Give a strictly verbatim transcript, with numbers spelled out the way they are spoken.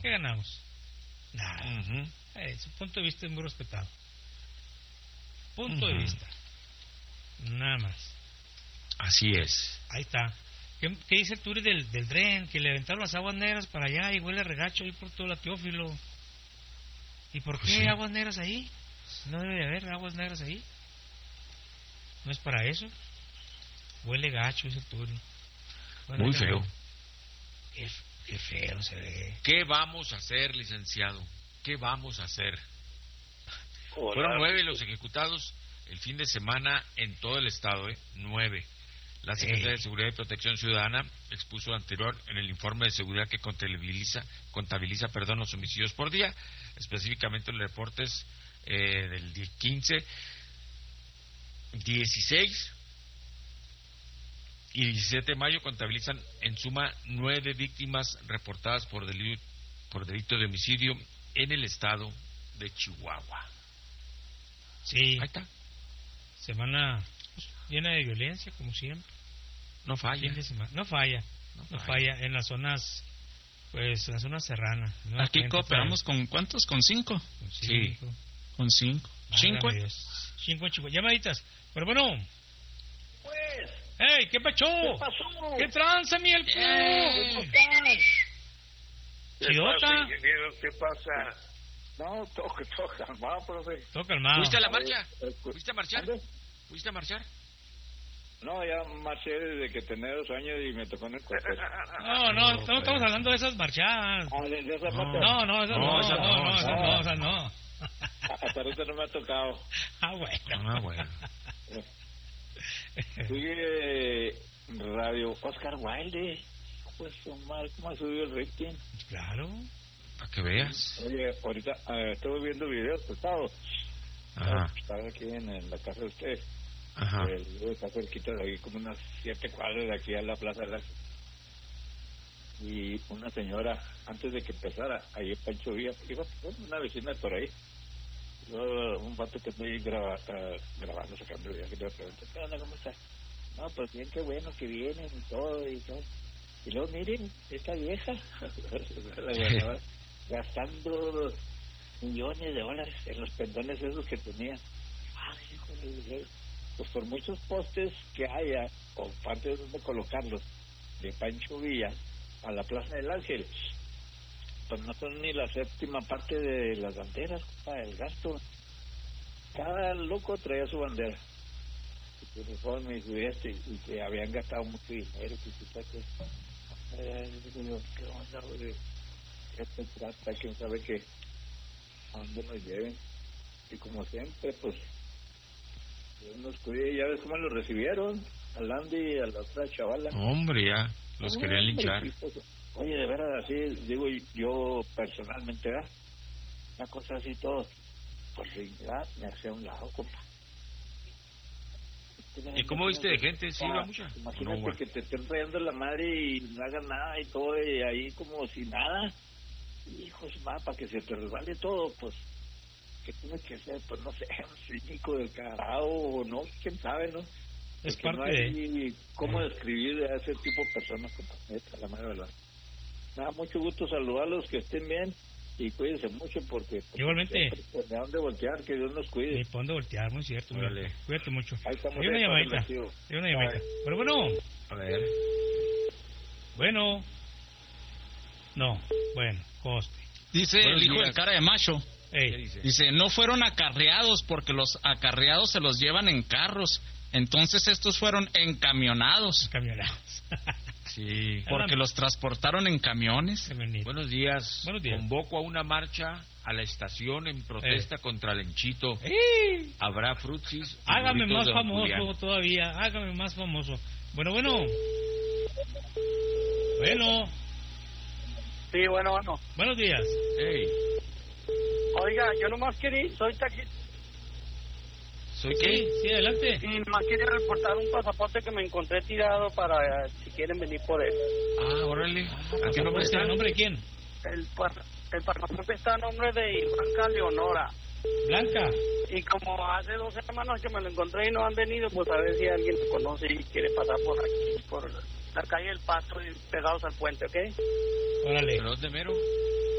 ¿Qué ganamos? Nada. Uh-huh. Eh, su punto de vista es muy respetado. Punto Uh-huh. de vista. Nada más. Así es. Ahí está. ¿Qué, qué dice el Turi del, del tren? Que le aventaron las aguas negras para allá y huele a regacho ahí por todo la Teófilo. ¿Y por qué Sí. aguas negras ahí? No debe de haber aguas negras ahí. ¿No es para eso? Huele gacho ese Turi. Bueno, Muy qué feo. Qué, qué feo se ve. ¿Qué vamos a hacer, licenciado? ¿Qué vamos a hacer? Hola. Fueron nueve los ejecutados el fin de semana en todo el estado, ¿eh? Nueve. La Secretaría Ey. de Seguridad y Protección Ciudadana expuso anterior en el informe de seguridad que contabiliza, contabiliza perdón, los homicidios por día, específicamente los reportes eh, del día quince, dieciséis y diecisiete de mayo contabilizan en suma nueve víctimas reportadas por delito, por delito de homicidio en el estado de Chihuahua. Sí. Ahí está. Semana pues, llena de violencia, como siempre. No falla. Fin de semana. No falla. No No falla. falla en las zonas, pues, en las zonas serranas. ¿no? Aquí Gente, cooperamos con ¿cuántos? ¿Con cinco? con Sí. cinco. Con cinco. Válgame ¿Cinco? Dios. Cinco en Chihuahua. Llamaditas. Pero bueno. Pues, ¡Ey! ¿Qué pacho? ¿qué pasó? ¿Qué tranza, mi el ¿Cómo estás? ¿Qué Chidota. pasa, ingeniero? ¿Qué pasa? No, toca, toca, calmado, profe. Todo calmado. ¿Fuiste a la A ver, marcha? eh, pues, ¿Fuiste a marchar? ¿dónde? ¿Fuiste a marchar? No, ya marché desde que tenía dos años y me tocó en el cuartel. No, no, no estamos hablando de esas marchadas. Ah, de, de esa No. parte. No, no, esas No, no, esas no, no, no, esas no. no, esas no. Hasta ahorita no me ha tocado. Ah, bueno. Ah, bueno. Sigue Radio Oscar Wilde. Pues, mal, ¿cómo ha subido el rating? Claro. Para que veas. Oye, ahorita eh, estuve viendo videos prestados. Ajá, Estaba aquí en, en la casa de usted. ajá. Eh, yo está cerquita de ahí, como unas siete cuadras de aquí a la Plaza de la... Y una señora, antes de que empezara, ahí en Pancho Villa, iba una vecina por ahí. Yo, un vato que estoy graba, uh, grabando, sacando videos, que le pregunté, ¿qué onda, cómo está? No, pues bien, qué bueno que vienen y todo, y todo. Y luego, miren, esta vieja, la verdad, gastando millones de dólares en los pendones esos que tenía. Ah, hijo de... Pues por muchos postes que haya, o partes donde colocarlos, de Pancho Villa a la Plaza del Ángel, pues no son ni la séptima parte de las banderas, para el gasto. Cada loco traía su bandera. Y su uniforme y su este, y que habían gastado mucho dinero, que tú sabes que... Eh, digo, ¿qué onda, güey? ¿Qué se trata? ¿Quién sabe qué? ¿A dónde nos lleven? Y como siempre, pues... Dios nos cuide, ya ves cómo lo recibieron, al Andy y a la otra chavala. Hombre, ya, los querían linchar. Oye, de verdad, así, digo yo personalmente, ¿verdad? Una cosa así, todo, por dignidad, me hacía a un lado, compa. ¿Y cómo viste de gente? ¿Sí iba mucha? Imagínate No, bueno. que te estén rayando la madre y no hagan nada y todo, y ahí como si nada. Hijos, va, para que se te resbale todo, pues, ¿qué tiene que ser? Pues no sé, un cínico del carajo, o no, quién sabe, ¿no? Es Porque parte no hay de... cómo describir a ese tipo de personas, compa, neta, la madre verdad. Nada, mucho gusto saludarlos, que estén bien y cuídense mucho porque... porque Igualmente. Pues, de dónde voltear, que Dios nos cuide. Ni por dónde voltear, muy cierto. Mira. Órale. Cuídate mucho. Ahí estamos. Hay una ahí, llamadita. padre, Hay una llamadita. Bye. Pero bueno, A ver. bueno. No, bueno, coste. Dice Buenos el hijo días. del cara de macho. ¿Qué Ey, dice? Dice, no fueron acarreados porque los acarreados se los llevan en carros. Entonces estos fueron encamionados camionados. Sí. porque los transportaron en camiones. Qué bonito. Buenos días. Buenos días. Convoco a una marcha a la estación en protesta contra el enchito. ¡Ey! Habrá frutsis. y Hágame burritos más de Don famoso Julián. todavía. Hágame más famoso. Bueno, bueno. Bueno, Sí, bueno, bueno. buenos días. Ey, Oiga, yo nomás quería, soy taxista ¿soy Sí, qué? sí, adelante. y nomás quería reportar un pasaporte que me encontré tirado para eh, si quieren venir por él. Ah, órale. ¿A qué nombre ¿El está? nombre de quién? El, pa- el pasaporte está a nombre de Blanca Leonora. Blanca. Y como hace dos semanas que me lo encontré y no han venido, pues a ver si alguien lo conoce y quiere pasar por aquí, por la calle del Pasto y pegados al puente, ¿ok? Órale. ¿Pero dónde mero?